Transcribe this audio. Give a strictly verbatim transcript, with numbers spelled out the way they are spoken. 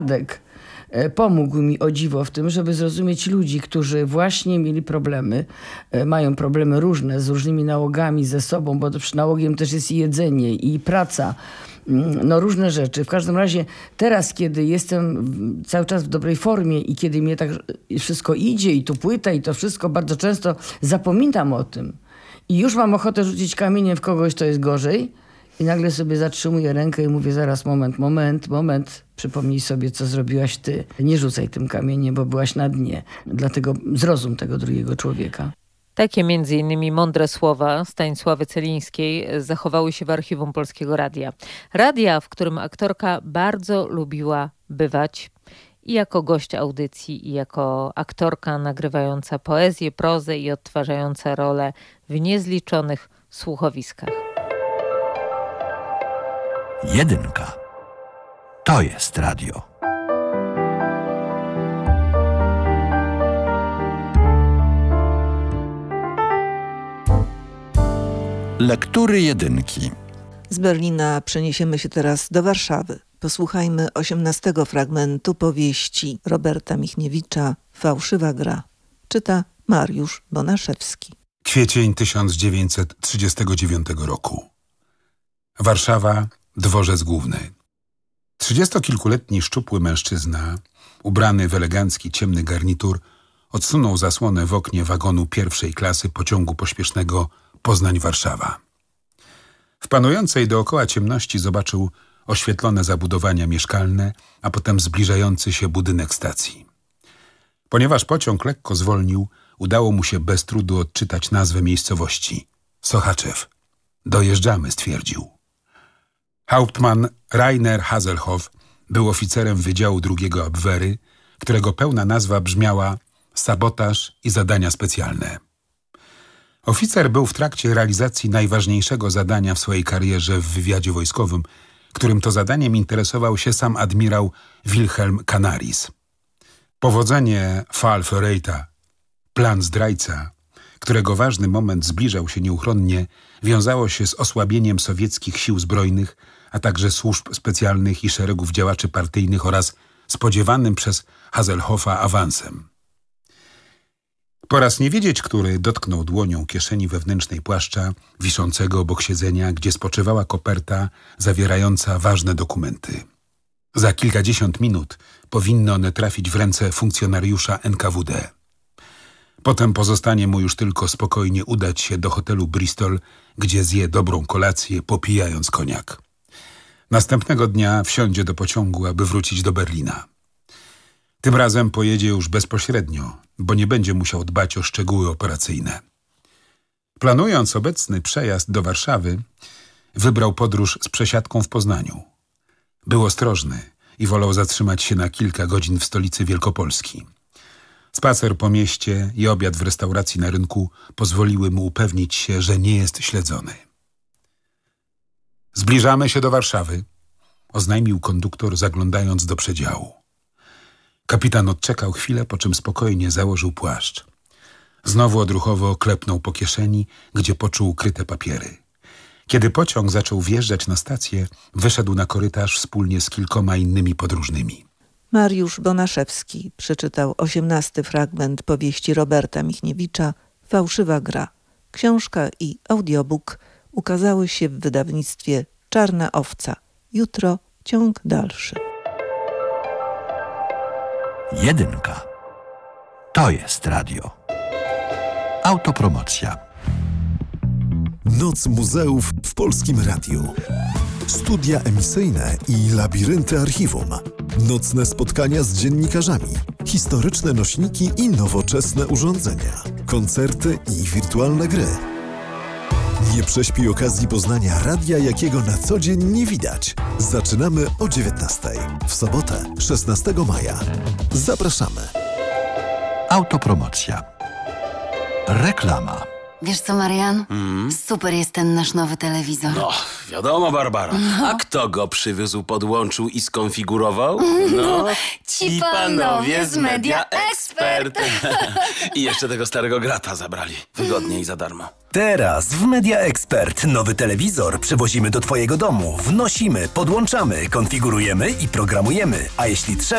Dek pomógł mi o dziwo w tym, żeby zrozumieć ludzi, którzy właśnie mieli problemy, mają problemy różne, z różnymi nałogami, ze sobą, bo przy nałogiem też jest i jedzenie, i praca, no różne rzeczy. W każdym razie teraz, kiedy jestem cały czas w dobrej formie i kiedy mnie tak wszystko idzie i tu płyta i to wszystko, bardzo często zapominam o tym i już mam ochotę rzucić kamieniem w kogoś, to jest gorzej. I nagle sobie zatrzymuję rękę i mówię, zaraz, moment, moment, moment. Przypomnij sobie, co zrobiłaś ty. Nie rzucaj tym kamieniem, bo byłaś na dnie. Dlatego zrozum tego drugiego człowieka. Takie między innymi mądre słowa Stanisławy Celińskiej zachowały się w archiwum Polskiego Radia. Radia, w którym aktorka bardzo lubiła bywać i jako gość audycji, i jako aktorka nagrywająca poezję, prozę i odtwarzająca rolę w niezliczonych słuchowiskach. Jedynka. To jest radio. Lektury jedynki. Z Berlina przeniesiemy się teraz do Warszawy. Posłuchajmy osiemnastego fragmentu powieści Roberta Michniewicza Fałszywa gra. Czyta Mariusz Bonaszewski. Kwiecień tysiąc dziewięćset trzydziestego dziewiątego roku. Warszawa, dworzec główny. Trzydziestokilkuletni szczupły mężczyzna, ubrany w elegancki ciemny garnitur, odsunął zasłonę w oknie wagonu pierwszej klasy pociągu pośpiesznego Poznań-Warszawa. W panującej dookoła ciemności zobaczył oświetlone zabudowania mieszkalne, a potem zbliżający się budynek stacji. Ponieważ pociąg lekko zwolnił, udało mu się bez trudu odczytać nazwę miejscowości. Sochaczew. Dojeżdżamy, stwierdził. Hauptmann Rainer Haselhoff był oficerem Wydziału drugiego Abwehry, którego pełna nazwa brzmiała Sabotaż i zadania specjalne. Oficer był w trakcie realizacji najważniejszego zadania w swojej karierze w wywiadzie wojskowym, którym to zadaniem interesował się sam admirał Wilhelm Canaris. Powodzenie Fall Verräter, plan zdrajca, którego ważny moment zbliżał się nieuchronnie, wiązało się z osłabieniem sowieckich sił zbrojnych, a także służb specjalnych i szeregów działaczy partyjnych oraz spodziewanym przez Haselhoffa awansem. Po raz nie wiedzieć, który dotknął dłonią kieszeni wewnętrznej płaszcza, wiszącego obok siedzenia, gdzie spoczywała koperta zawierająca ważne dokumenty. Za kilkadziesiąt minut powinny one trafić w ręce funkcjonariusza N K W D. Potem pozostanie mu już tylko spokojnie udać się do hotelu Bristol, gdzie zje dobrą kolację, popijając koniak. Następnego dnia wsiądzie do pociągu, aby wrócić do Berlina. Tym razem pojedzie już bezpośrednio, bo nie będzie musiał dbać o szczegóły operacyjne. Planując obecny przejazd do Warszawy, wybrał podróż z przesiadką w Poznaniu. Był ostrożny i wolał zatrzymać się na kilka godzin w stolicy Wielkopolski. Spacer po mieście i obiad w restauracji na rynku pozwoliły mu upewnić się, że nie jest śledzony. Zbliżamy się do Warszawy, oznajmił konduktor, zaglądając do przedziału. Kapitan odczekał chwilę, po czym spokojnie założył płaszcz. Znowu odruchowo klepnął po kieszeni, gdzie poczuł ukryte papiery. Kiedy pociąg zaczął wjeżdżać na stację, wyszedł na korytarz wspólnie z kilkoma innymi podróżnymi. Mariusz Bonaszewski przeczytał osiemnasty fragment powieści Roberta Michniewicza Fałszywa gra. Książka i audiobook ukazały się w wydawnictwie Czarna Owca. Jutro ciąg dalszy. Jedynka. To jest radio. Autopromocja. Noc muzeów w Polskim Radiu. Studia emisyjne i labirynty archiwum. Nocne spotkania z dziennikarzami. Historyczne nośniki i nowoczesne urządzenia. Koncerty i wirtualne gry. Nie prześpij okazji poznania radia, jakiego na co dzień nie widać. Zaczynamy o dziewiętnastej. W sobotę, szesnastego maja. Zapraszamy. Autopromocja. Reklama. Wiesz co, Marian? Mm. Super jest ten nasz nowy telewizor. No, wiadomo, Barbara. No. A kto go przywiózł, podłączył i skonfigurował? No, ci panowie z Media Expert. I jeszcze tego starego grata zabrali. Wygodnie i za darmo. Teraz w Media Expert nowy telewizor przywozimy do twojego domu. Wnosimy, podłączamy, konfigurujemy i programujemy. A jeśli trzeba,